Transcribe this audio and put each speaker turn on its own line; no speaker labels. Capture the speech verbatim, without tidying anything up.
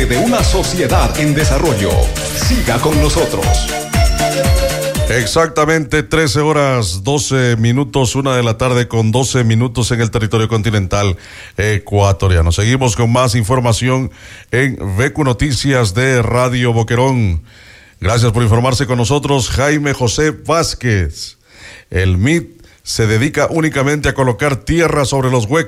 de una sociedad en desarrollo. Siga con nosotros.
Exactamente trece horas, doce minutos, una de la tarde con doce minutos en el territorio continental ecuatoriano. Seguimos con más información en V Q Noticias de Radio Boquerón. Gracias por informarse con nosotros, Jaime José Vázquez. El M I T se dedica únicamente a colocar tierra sobre los huecos